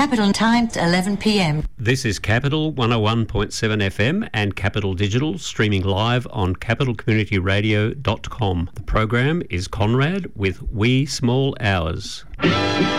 Capital Time, 11 p.m. This is Capital 101.7 FM and Capital Digital, streaming live on capitalcommunityradio.com. The program is Conrad with Wee Small Hours.